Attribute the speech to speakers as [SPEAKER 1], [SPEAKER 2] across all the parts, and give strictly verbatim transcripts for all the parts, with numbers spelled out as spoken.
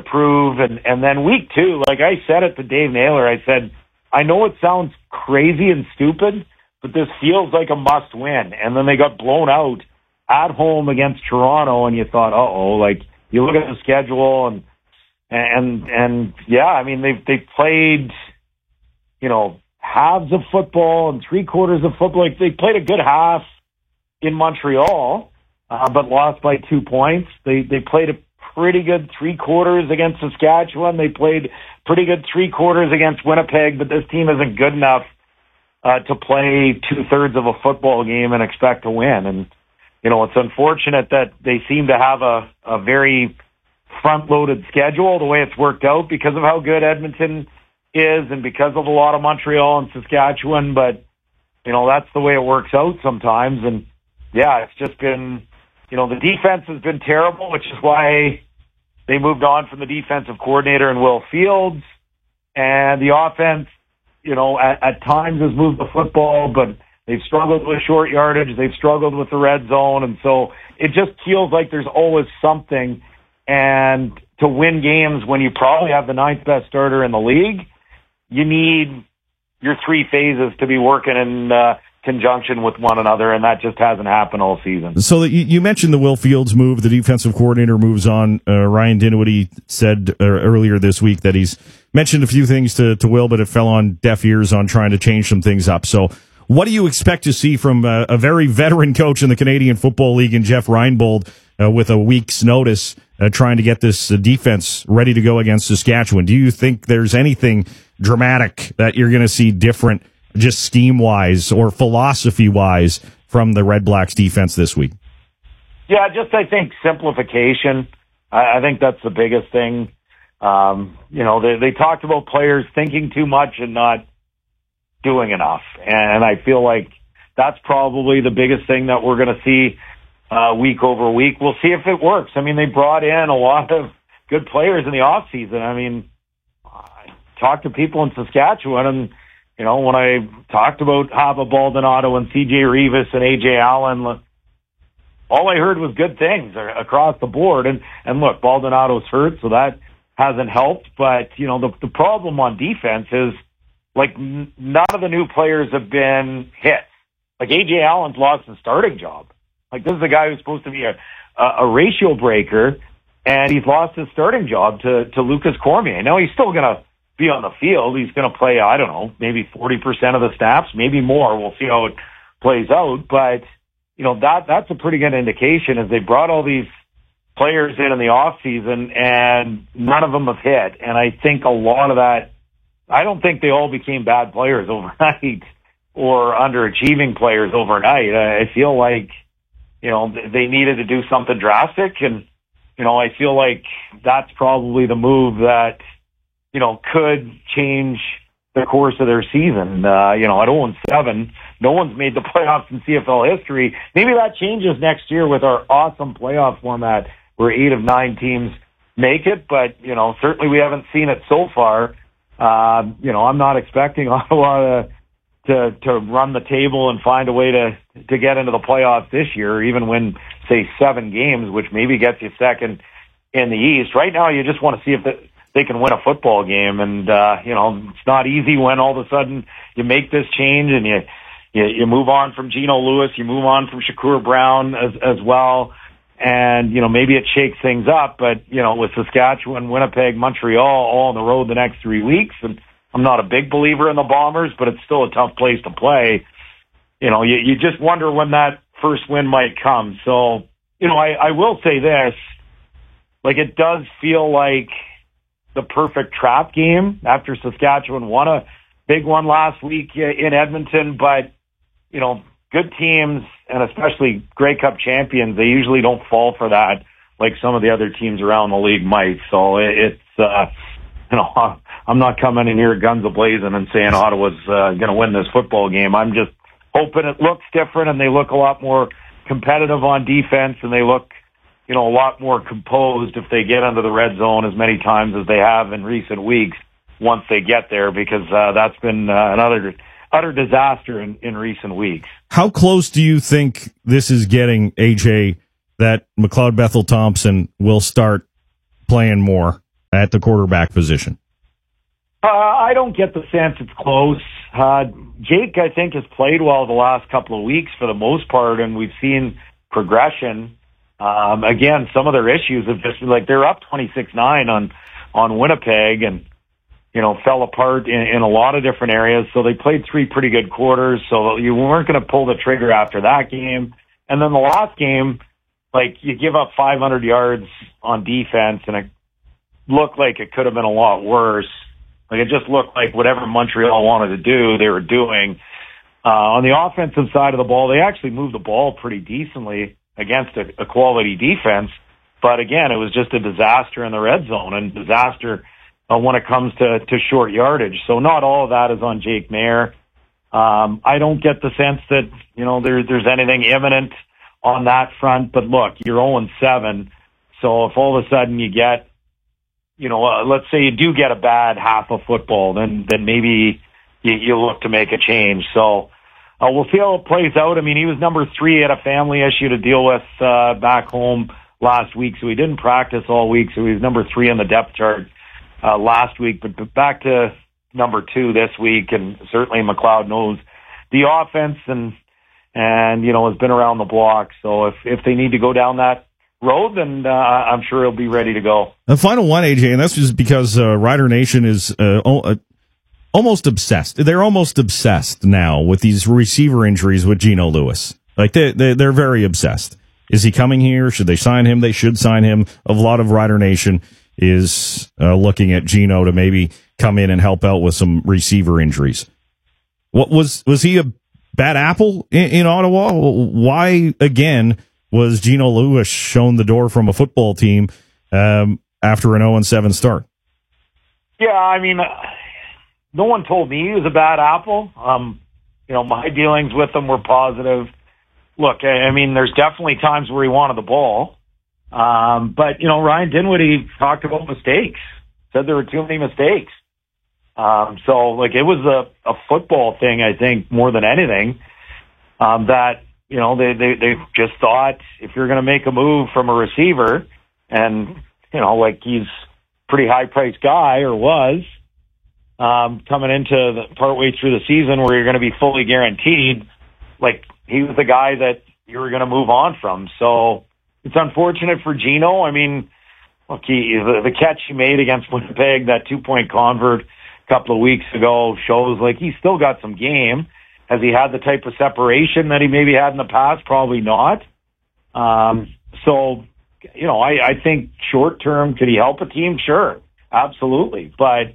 [SPEAKER 1] prove. And, and then week two, like I said it to Dave Naylor, I said, I know it sounds crazy and stupid, but this feels like a must win. And then they got blown out at home against Toronto, and you thought, uh-oh, like, you look at the schedule, and, and, and yeah, I mean, they've, they played, you know, halves of football and three quarters of football. Like, they played a good half in Montreal, uh, but lost by two points. They, they played a pretty good three quarters against Saskatchewan. They played pretty good three quarters against Winnipeg, but this team isn't good enough, uh, to play two thirds of a football game and expect to win. And, you know, it's unfortunate that they seem to have a, a very front-loaded schedule the way it's worked out because of how good Edmonton is and because of a lot of Montreal and Saskatchewan. But, you know, that's the way it works out sometimes. And, yeah, it's just been, you know, the defense has been terrible, which is why they moved on from the defensive coordinator in Will Fields. And the offense, you know, at, at times has moved the football, but they've struggled with short yardage. They've struggled with the red zone. And so it just feels like there's always something. And to win games when you probably have the ninth best starter in the league, you need your three phases to be working in uh, conjunction with one another, and that just hasn't happened all season.
[SPEAKER 2] So you, you mentioned the Will Fields move. The defensive coordinator moves on. Uh, Ryan Dinwiddie said uh, earlier this week that he's mentioned a few things to, to Will, but it fell on deaf ears on trying to change some things up. So what do you expect to see from a, a very veteran coach in the Canadian Football League in Jeff Reinbold uh, with a week's notice uh, trying to get this uh, defense ready to go against Saskatchewan? Do you think there's anything dramatic that you're going to see different just scheme-wise or philosophy-wise from the Red Blacks defense this week?
[SPEAKER 1] Yeah, just I think simplification. I, I think that's the biggest thing. Um, you know, they, they talked about players thinking too much and not doing enough. And I feel like that's probably the biggest thing that we're going to see uh, week over week. We'll see if it works. I mean, they brought in a lot of good players in the offseason. I mean, I talked to people in Saskatchewan, and, you know, when I talked about Hava Baldonado and C J Rivas and A J Allen, all I heard was good things across the board. And, and look, Baldonado's hurt, so that hasn't helped. But, you know, the, the problem on defense is, like, n- none of the new players have been hit. Like, A J Allen's lost his starting job. Like, this is a guy who's supposed to be a, a, a ratio breaker, and he's lost his starting job to, to Lucas Cormier. Now, he's still going to be on the field. He's going to play, I don't know, maybe forty percent of the snaps, maybe more. We'll see how it plays out. But, you know, that that's a pretty good indication, as they brought all these players in in the offseason, and none of them have hit. And I think a lot of that, I don't think they all became bad players overnight or underachieving players overnight. I feel like, you know, they needed to do something drastic. And, you know, I feel like that's probably the move that, you know, could change the course of their season. Uh, you know, at oh and seven, no one's made the playoffs in C F L history. Maybe that changes next year with our awesome playoff format where eight of nine teams make it. But, you know, certainly we haven't seen it so far. Uh, you know, I'm not expecting Ottawa to, to, to run the table and find a way to, to get into the playoffs this year, even win, say, seven games, which maybe gets you second in the East. Right now, you just want to see if the, they can win a football game. And, uh, you know, it's not easy when all of a sudden you make this change and you, you, you move on from Geno Lewis, you move on from Shakur Brown as, as well. And, you know, maybe it shakes things up, but, you know, with Saskatchewan, Winnipeg, Montreal all on the road the next three weeks, and I'm not a big believer in the Bombers, but it's still a tough place to play. You know, you, you just wonder when that first win might come. So, you know, I, I will say this, like, it does feel like the perfect trap game after Saskatchewan won a big one last week in Edmonton, but, you know, good teams, and especially Grey Cup champions, they usually don't fall for that like some of the other teams around the league might. So it's, uh, you know, I'm not coming in here guns a-blazing and saying Ottawa's uh, going to win this football game. I'm just hoping it looks different and they look a lot more competitive on defense, and they look, you know, a lot more composed if they get into the red zone as many times as they have in recent weeks once they get there, because uh, that's been uh, another utter disaster in, in recent weeks.
[SPEAKER 2] How close do you think this is getting, A J, that McLeod Bethel Thompson will start playing more at the quarterback position?
[SPEAKER 1] Uh, I don't get the sense it's close. Uh, Jake, I think, has played well the last couple of weeks for the most part, and we've seen progression. Um, again, some of their issues have just been like they're up twenty-six nine on, on Winnipeg and, you know, fell apart in, in a lot of different areas. So they played three pretty good quarters. So you weren't going to pull the trigger after that game. And then the last game, like you give up five hundred yards on defense and it looked like it could have been a lot worse. Like it just looked like whatever Montreal wanted to do, they were doing. Uh, on the offensive side of the ball, they actually moved the ball pretty decently against a, a quality defense. But again, it was just a disaster in the red zone and disaster uh, when it comes to, to short yardage. So not all of that is on Jake Maier. Um, I don't get the sense that, you know, there, there's anything imminent on that front. But look, you're oh and seven. So if all of a sudden you get, you know, uh, let's say you do get a bad half of football, then, then maybe you, you look to make a change. So, uh, we'll see how it plays out. I mean, he was number three, he had a family issue to deal with, uh, back home last week. So he didn't practice all week. So he was number three on the depth chart, uh, last week, but, but back to number two this week. And certainly McLeod knows the offense and, and, you know, has been around the block. So if, if they need to go down that road, then uh, I'm sure he'll be ready to go.
[SPEAKER 2] The final one, A J, and that's just because uh, Rider Nation is uh, uh, almost obsessed. They're almost obsessed now with these receiver injuries with Geno Lewis. Like they, they they're very obsessed. Is he coming here? Should they sign him? They should sign him. A lot of Rider Nation is uh, looking at Geno to maybe come in and help out with some receiver injuries. What was was he a bad apple in, in Ottawa? Why again was Geno Lewis shown the door from a football team um, after an oh and seven start?
[SPEAKER 1] Yeah, I mean, uh, no one told me he was a bad apple. Um, you know, my dealings with him were positive. Look, I, I mean, there's definitely times where he wanted the ball. Um, but, you know, Ryan Dinwiddie talked about mistakes, said there were too many mistakes. Um, so, like, it was a, a football thing, I think, more than anything, um, that, you know, they, they, they just thought if you're going to make a move from a receiver and, you know, like he's a pretty high priced guy or was, um, coming into the partway through the season where you're going to be fully guaranteed, like he was the guy that you were going to move on from. So it's unfortunate for Geno. I mean, look, he, the, the catch he made against Winnipeg, that two point convert a couple of weeks ago shows like he's still got some game. Has he had the type of separation that he maybe had in the past? Probably not. Um, so, you know, I, I think short term, could he help a team? Sure, absolutely. But,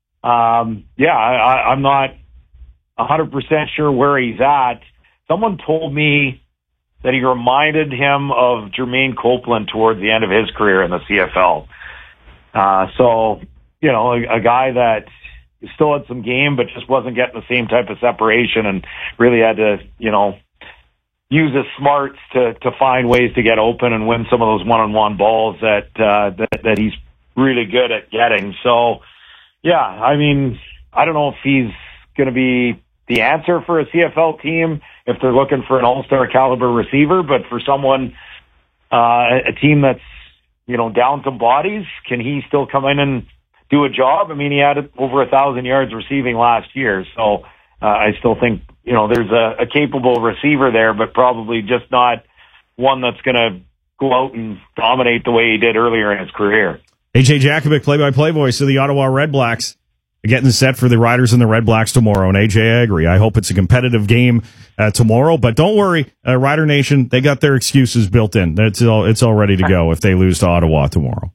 [SPEAKER 1] um, yeah, I, I'm not one hundred percent sure where he's at. Someone told me that he reminded him of Jermaine Copeland towards the end of his career in the C F L. Uh, so, you know, a, a guy that still had some game, but just wasn't getting the same type of separation and really had to, you know, use his smarts to, to find ways to get open and win some of those one-on-one balls that, uh, that, that he's really good at getting. So, yeah, I mean, I don't know if he's going to be the answer for a C F L team if they're looking for an all-star caliber receiver, but for someone, uh, a team that's, you know, down some bodies, can he still come in and do a job? I mean, he had over a thousand yards receiving last year. So, uh, I still think, you know, there's a, a capable receiver there, but probably just not one that's going to go out and dominate the way he did earlier in his career.
[SPEAKER 2] A J Jakubic, play-by-play voice of the Ottawa Red Blacks, getting set for the Riders and the Red Blacks tomorrow. And A J, I agree. I hope it's a competitive game uh, tomorrow. But don't worry, uh, Rider Nation, they got their excuses built in. It's all, it's all ready to go if they lose to Ottawa tomorrow.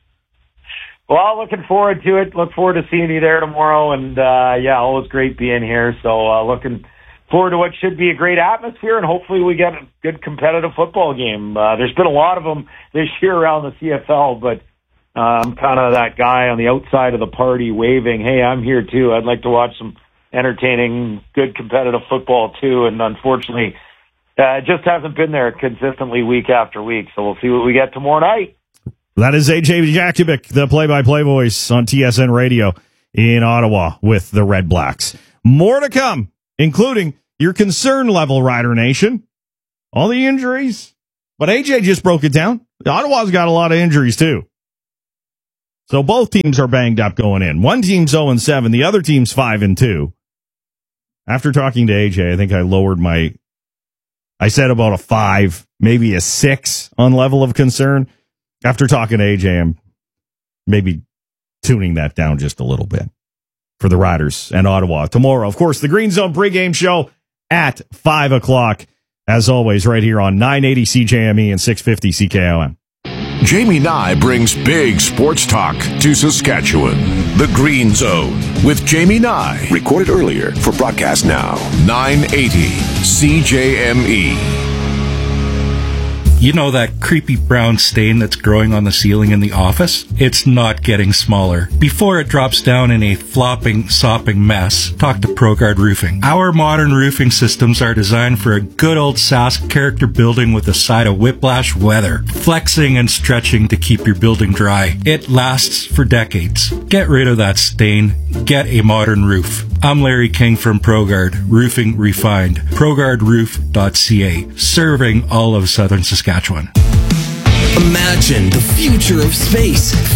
[SPEAKER 1] Well, looking forward to it. Look forward to seeing you there tomorrow. And, uh, yeah, always great being here. So, uh, looking forward to what should be a great atmosphere, and hopefully we get a good competitive football game. Uh, there's been a lot of them this year around the C F L, but uh, I'm kind of that guy on the outside of the party waving, hey, I'm here too. I'd like to watch some entertaining, good competitive football too. And unfortunately, uh, it just hasn't been there consistently week after week. So we'll see what we get tomorrow night.
[SPEAKER 2] That is A J Jakubic, the play-by-play voice on T S N Radio in Ottawa with the Red Blacks. More to come, including your concern level, Rider Nation. All the injuries. But A J just broke it down. Ottawa's got a lot of injuries, too. So both teams are banged up going in. One team's oh and seven, the other team's five and two. After talking to A J, I think I lowered my, I said about a five, maybe a six on level of concern. After talking to A J, I'm maybe tuning that down just a little bit for the Riders and Ottawa tomorrow. Of course, the Green Zone pregame show at five o'clock, as always, right here on nine eighty C J M E and six fifty C K O M.
[SPEAKER 3] Jamie Nye brings big sports talk to Saskatchewan. The Green Zone with Jamie Nye.
[SPEAKER 4] Recorded earlier for broadcast now.
[SPEAKER 3] nine eighty C J M E.
[SPEAKER 5] You know that creepy brown stain that's growing on the ceiling in the office? It's not getting smaller. Before it drops down in a flopping, sopping mess, talk to ProGuard Roofing. Our modern roofing systems are designed for a good old Sask character building with a side of whiplash weather, flexing and stretching to keep your building dry. It lasts for decades. Get rid of that stain. Get a modern roof. I'm Larry King from ProGuard, Roofing Refined, progard roof dot c a, serving all of southern Saskatchewan.
[SPEAKER 6] Imagine the future of space.